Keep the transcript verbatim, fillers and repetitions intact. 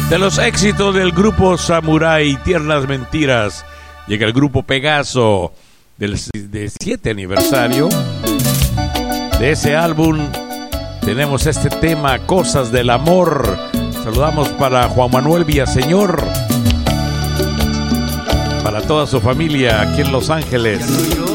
De los éxitos del grupo Samurai, Tiernas Mentiras, llega el grupo Pegaso del siete aniversario. De ese álbum tenemos este tema, Cosas del Amor. Saludamos para Juan Manuel Villaseñor, para toda su familia aquí en Los Ángeles.